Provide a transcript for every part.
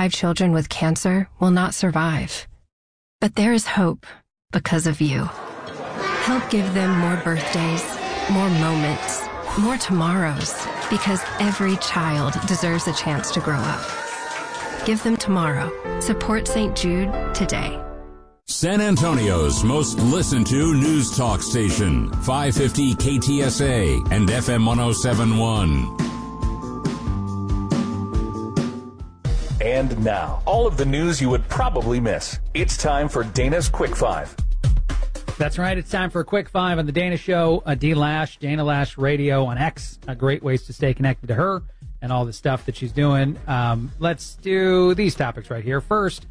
5 children with cancer will not survive. But there is hope because of you. Help give them more birthdays, more moments, more tomorrows, because every child deserves a chance to grow up. Give them tomorrow. Support St. Jude today. San Antonio's most listened to news talk station, 550 KTSA and FM 1071. And now, all of the news you would probably miss. It's time for Dana's Quick Five. That's right. It's time for a Quick Five on the Dana Show. D Lash, Dana Lash Radio on X. Great ways to stay connected to her and all the stuff that she's doing. Let's do these topics right here. First,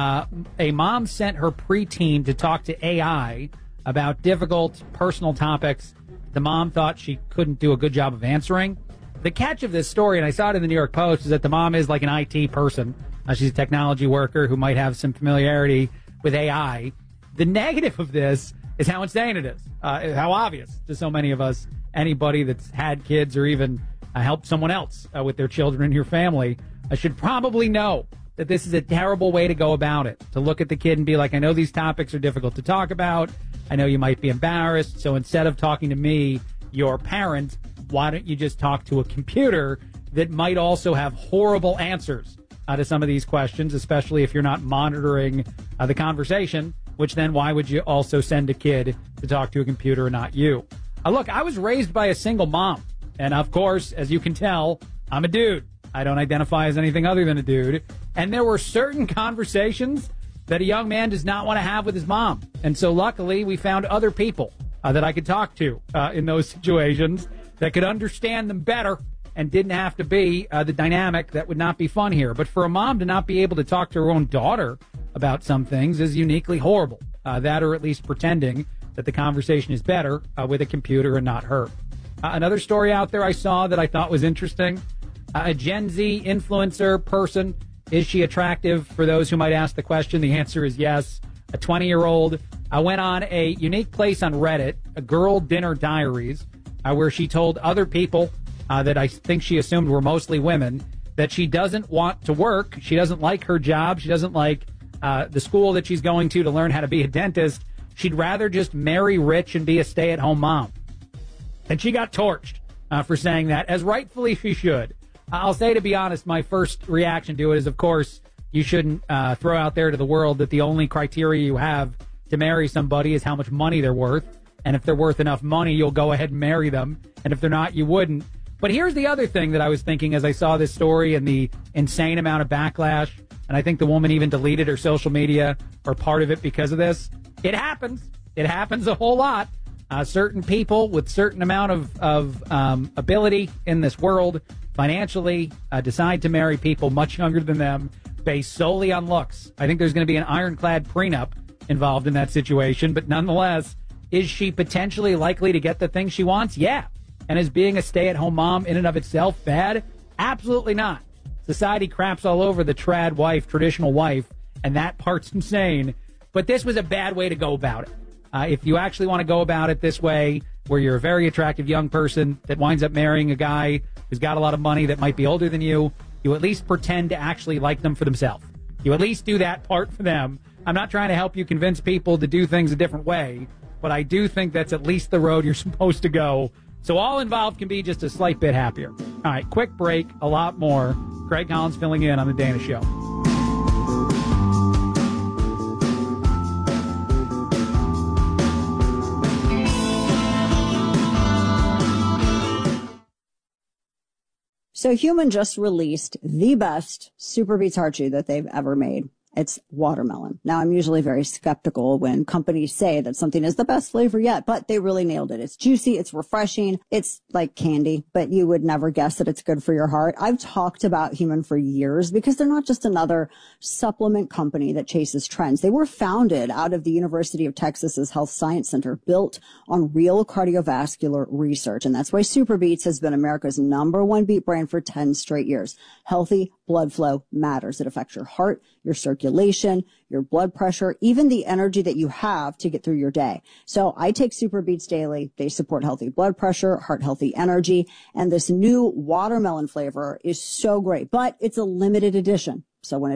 a mom sent her preteen to talk to AI about difficult personal topics the mom thought she couldn't do a good job of answering. The catch of this story, and I saw it in the New York Post, is that the mom is like an IT person. She's a technology worker who might have some familiarity with AI. The negative of this is how insane it is, how obvious to so many of us. Anybody that's had kids or even helped someone else with their children in your family should probably know that this is a terrible way to go about it, to look at the kid and be like, I know these topics are difficult to talk about. I know you might be embarrassed. So instead of talking to me, your parent, why don't you just talk to a computer that might also have horrible answers to some of these questions, especially if you're not monitoring the conversation, which then why would you also send a kid to talk to a computer and not you? Look, I was raised by a single mom. And of course, as you can tell, I'm a dude. I don't identify as anything other than a dude. And there were certain conversations that a young man does not want to have with his mom. And so luckily, we found other people that I could talk to in those situations that could understand them better and didn't have to be the dynamic that would not be fun here. But for a mom to not be able to talk to her own daughter about some things is uniquely horrible. That or at least pretending that the conversation is better with a computer and not her. Another story out there I saw that I thought was interesting. A Gen Z influencer person, is she attractive? For those who might ask the question, the answer is yes. A 20-year-old went on a unique place on Reddit, a Girl Dinner Diaries, where she told other people that I think she assumed were mostly women that she doesn't want to work. She doesn't like her job. She doesn't like the school that she's going to learn how to be a dentist. She'd rather just marry rich and be a stay-at-home mom. And she got torched for saying that, as rightfully she should. I'll say, to be honest, my first reaction to it is, of course, you shouldn't throw out there to the world that the only criteria you have to marry somebody is how much money they're worth. And if they're worth enough money, you'll go ahead and marry them. And if they're not, you wouldn't. But here's the other thing that I was thinking as I saw this story and the insane amount of backlash. And I think the woman even deleted her social media or part of it because of this. It happens. It happens a whole lot. Certain people with certain amount of ability in this world financially decide to marry people much younger than them based solely on looks. I think there's going to be an ironclad prenup involved in that situation. But nonetheless, is she potentially likely to get the thing she wants? Yeah. And is being a stay-at-home mom in and of itself bad? Absolutely not. Society craps all over the trad wife, traditional wife, and that part's insane. But this was a bad way to go about it. If you actually want to go about it this way, where you're a very attractive young person that winds up marrying a guy who's got a lot of money that might be older than you at least pretend to actually like them for themselves. You at least do that part for them. I'm not trying to help you convince people to do things a different way, but I do think that's at least the road you're supposed to go. So all involved can be just a slight bit happier. All right, quick break, a lot more. Craig Collins filling in on The Dana Show. So Human just released the best Super Beets Heart Chew that they've ever made. It's watermelon. Now, I'm usually very skeptical when companies say that something is the best flavor yet, but they really nailed it. It's juicy. It's refreshing. It's like candy, but you would never guess that it's good for your heart. I've talked about Human for years because they're not just another supplement company that chases trends. They were founded out of the University of Texas's Health Science Center, built on real cardiovascular research. And that's why Super Beets has been America's #1 beet brand for 10 straight years. Healthy blood flow matters. It affects your heart, your circulation, your blood pressure, even the energy that you have to get through your day. So I take Super Beets daily. They support healthy blood pressure, heart healthy energy, and this new watermelon flavor is so great, but it's a limited edition. So when